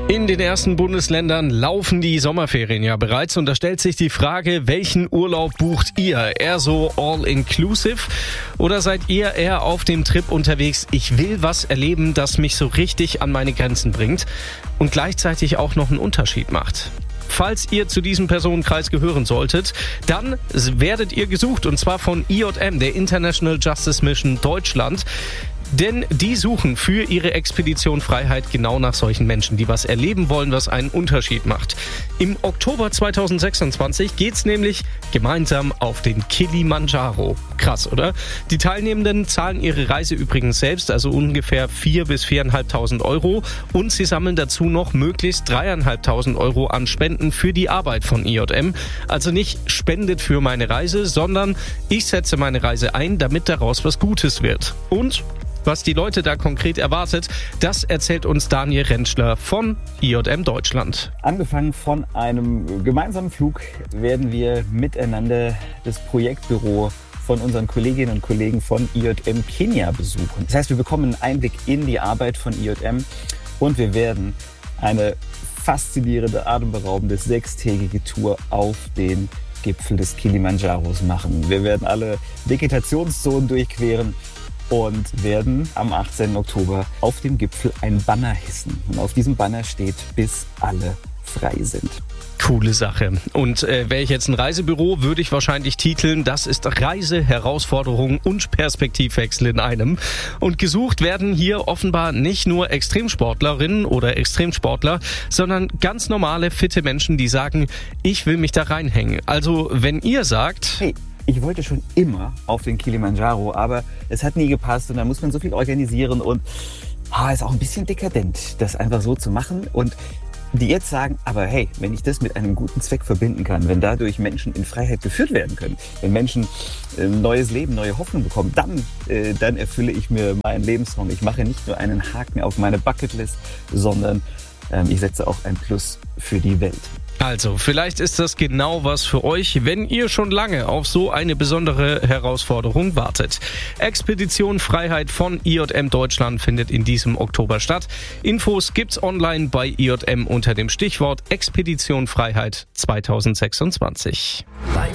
In den ersten Bundesländern laufen die Sommerferien ja bereits und da stellt sich die Frage, welchen Urlaub bucht ihr? Eher so all-inclusive oder seid ihr eher auf dem Trip unterwegs, ich will was erleben, das mich so richtig an meine Grenzen bringt und gleichzeitig auch noch einen Unterschied macht? Falls ihr zu diesem Personenkreis gehören solltet, dann werdet ihr gesucht und zwar von IJM, der International Justice Mission Deutschland. Denn die suchen für ihre Expedition Freiheit genau nach solchen Menschen, die was erleben wollen, was einen Unterschied macht. Im Oktober 2026 geht's nämlich gemeinsam auf den Kilimanjaro. Krass, oder? Die Teilnehmenden zahlen ihre Reise übrigens selbst, also ungefähr 4.000 bis 4.500 Euro. Und sie sammeln dazu noch möglichst 3.500 Euro an Spenden für die Arbeit von IJM. Also nicht spendet für meine Reise, sondern ich setze meine Reise ein, damit daraus was Gutes wird. Und was die Leute da konkret erwartet, das erzählt uns Daniel Rentschler von IJM Deutschland. Angefangen von einem gemeinsamen Flug werden wir miteinander das Projektbüro von unseren Kolleginnen und Kollegen von IJM Kenia besuchen. Das heißt, wir bekommen einen Einblick in die Arbeit von IJM und wir werden eine faszinierende, atemberaubende 6-tägige Tour auf den Gipfel des Kilimanjaros machen. Wir werden alle Vegetationszonen durchqueren und werden am 18. Oktober auf dem Gipfel ein Banner hissen. Und auf diesem Banner steht, bis alle frei sind. Coole Sache. Und wäre ich jetzt ein Reisebüro, würde ich wahrscheinlich titeln, das ist Reise, Herausforderung und Perspektivwechsel in einem. Und gesucht werden hier offenbar nicht nur Extremsportlerinnen oder Extremsportler, sondern ganz normale, fitte Menschen, die sagen, ich will mich da reinhängen. Also wenn ihr sagt... Hey, ich wollte schon immer auf den Kilimanjaro, aber es hat nie gepasst und da muss man so viel organisieren und ist auch ein bisschen dekadent, das einfach so zu machen. Und die jetzt sagen, aber hey, wenn ich das mit einem guten Zweck verbinden kann, wenn dadurch Menschen in Freiheit geführt werden können, wenn Menschen neues Leben, neue Hoffnung bekommen, dann erfülle ich mir meinen Lebenstraum. Ich mache nicht nur einen Haken auf meine Bucketlist, sondern ich setze auch ein Plus für die Welt. Also, vielleicht ist das genau was für euch, wenn ihr schon lange auf so eine besondere Herausforderung wartet. Expedition Freiheit von IJM Deutschland findet in diesem Oktober statt. Infos gibt's online bei IJM unter dem Stichwort Expedition Freiheit 2026. Live